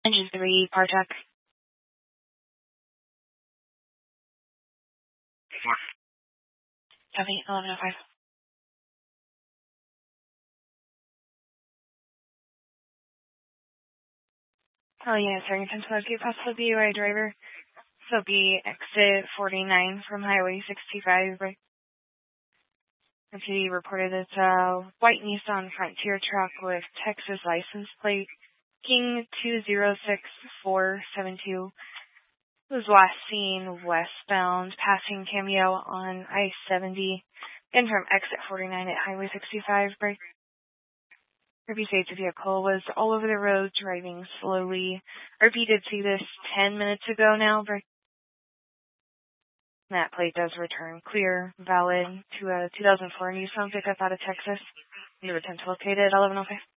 Engine 3, power check. Copy, 1105. Oh, yeah, sorry, Pensacola, could you possibly be your driver? So be exit 49 from Highway 65, right? If he reported it's a white Nissan Frontier truck with Texas license plate King 206472. Was last seen westbound passing Cameo on I-70 and from exit 49 at Highway 65. Break. RP states the vehicle was all over the road driving slowly. RP did see this 10 minutes ago now. Break. That plate does return clear, valid to a 2004 Nissan pickup out of Texas. New attempt located 1105.